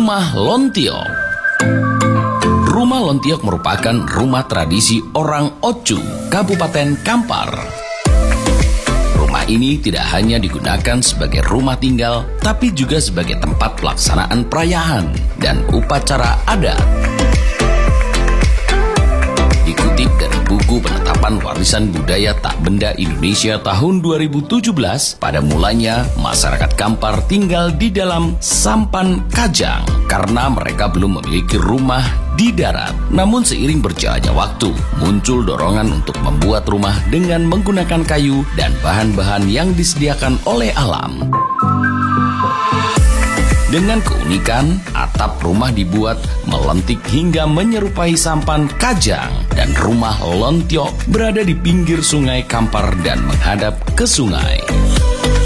Rumah Lontiok. Rumah Lontiok merupakan rumah tradisi orang Ocu, Kabupaten Kampar. Rumah ini tidak hanya digunakan sebagai rumah tinggal, tapi juga sebagai tempat pelaksanaan perayaan dan upacara adat. Dikutip dari buku penetapan warisan budaya tak benda Indonesia tahun 2017, pada mulanya masyarakat Kampar tinggal di dalam sampan kajang karena mereka belum memiliki rumah di darat. Namun seiring berjalannya waktu, muncul dorongan untuk membuat rumah dengan menggunakan kayu dan bahan-bahan yang disediakan oleh alam. Dengan keunikan, atap rumah dibuat melentik hingga menyerupai sampan kajang, dan rumah Lontiok berada di pinggir sungai Kampar dan menghadap ke sungai.